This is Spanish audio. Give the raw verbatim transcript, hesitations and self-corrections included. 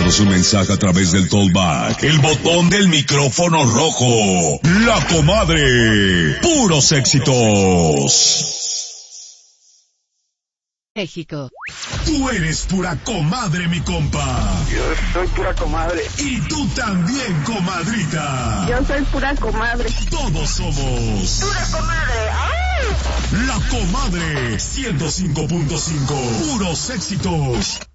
Envíanos un mensaje a través del Tollback, el botón del micrófono rojo. La Comadre. Puros éxitos. México. Tú eres pura comadre, mi compa. Yo soy pura comadre. Y tú también, comadrita. Yo soy pura comadre. Todos somos Pura comadre. ¡Ay! La Comadre. ciento cinco punto cinco. Puros éxitos.